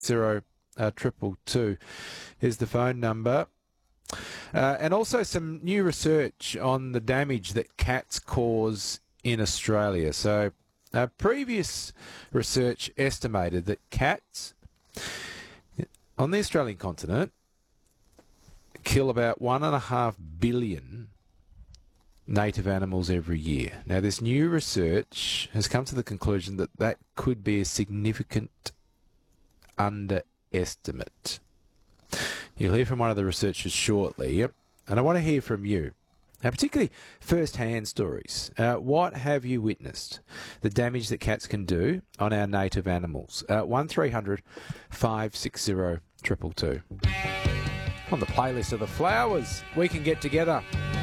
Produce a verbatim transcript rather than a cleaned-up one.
zero uh, triple two is the phone number. Uh, and also some new research on the damage that cats cause in Australia. So uh, previous research estimated that cats on the Australian continent kill about one and a half billion native animals every year. Now, this new research has come to the conclusion that that could be a significant underestimate. You'll hear from one of the researchers shortly, and I want to hear from you. Now, particularly first-hand stories. Uh, what have you witnessed? The damage that cats can do on our native animals. Uh, one three hundred five six zero two two two. On the playlist of the flowers, we can get together.